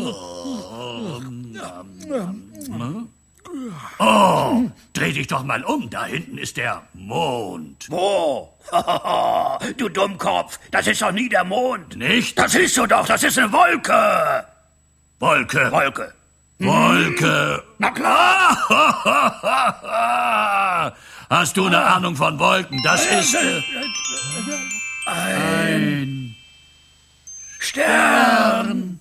Oh, dreh dich doch mal um. Da hinten ist der Mond. Wo? Du Dummkopf, das ist doch nie der Mond. Nicht? Das siehst du doch, das ist eine Wolke. Wolke. Wolke. Wolke. Na klar. Hast du eine Ahnung von Wolken? Das ist ein Stern.